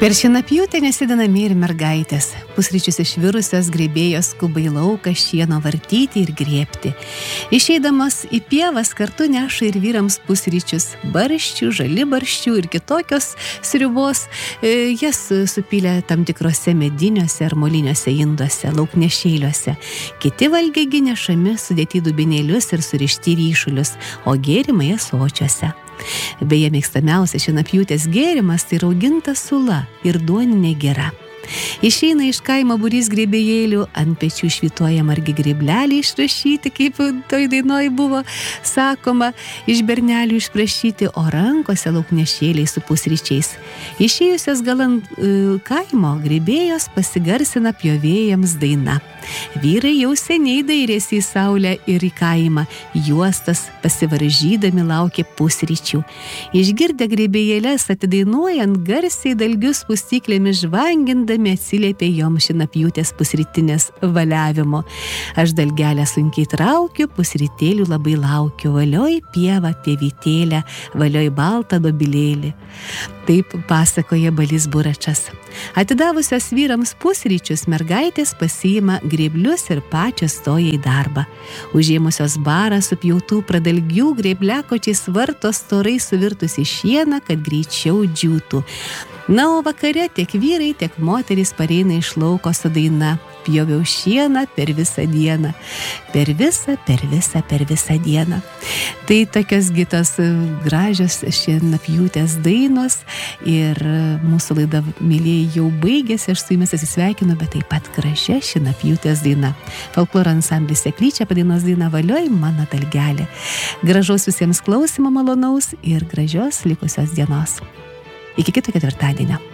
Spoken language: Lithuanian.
Per šienapjūtę nesidinami ir mergaitės. Pusryčius išvirusios grėbėjos skuba į lauką šieno vartyti ir grėbti. Išeidamos į pievas kartu neša ir vyrams pusryčius, barščių, žalibarščių ir kitokios sriubos. Jas supylė tam tikrose mediniuose ar moliniuose induose, lauknešėliuose. Kiti valgiai nešami sudėti dubinėlius ir surišti ryšulius, o gėrimai ąsočiuose. Beje, mėgstamiausias šienapjūtės gėrimas tai rauginta sula ir duoninė gira. Išeina iš kaimo būrys grėbėjėlių, ant pečių švytuoja margi grėbleliai išrašyti, kaip toj dainoj buvo sakoma, iš bernelių išprašyti, o rankose lauknešėliai su pusryčiais. Išėjusios gal ant kaimo grėbėjos pasigarsina pjovėjams daina. Vyrai jau seniai dairėsi į saulę ir į kaimą, juostas pasivaržydami laukė pusryčių. Išgirdę grėbėjėles atidainuojant, garsiai dalgius pustyklėmis žvangindami atsiliepė joms šienapjūtės pusrytinės valiavimo. Aš dalgelę sunkiai traukiu, pusrytėlių labai laukiu, valioj pievą, pievytėlę, valioj baltą dobilėlį. Taip pasakoja Balys Buračas. Atidavusios vyrams pusryčius, mergaitės pasiima grėblius ir pačios stoja į darbą. Užėmusios barą supjautų pradalgių, grėbliakočiais varto storai suvirtusi šieną, kad greičiau džiūtų. Na, o vakare tiek vyrai, tiek moterys pareina iš lauko su daina: pjoviau šieną per visą dieną. Per visą dieną. Tai tokios gitos gražios šienapjūtės dainos ir mūsų laida, mėlyjeji, jau baigėsi. Aš su jumis atsisveikinu, bet taip pat gražia šienapjūtės daina. Folkloro ansamblis Seklyčia padainos dainą Valioj mano dalgelė. Gražaus visiems klausymo malonaus ir gražios likusios dienos. Iki kito ketvirtadienio.